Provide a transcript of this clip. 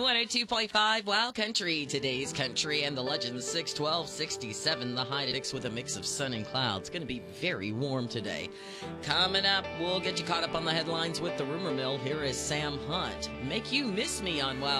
102.5 Wild Country, today's country, and the legends 612-67, the high to 6 with a mix of sun and clouds. Going to be very warm today. Coming up, we'll get you caught up on the headlines with the rumor mill. Here is Sam Hunt. Make You Miss Me on Wild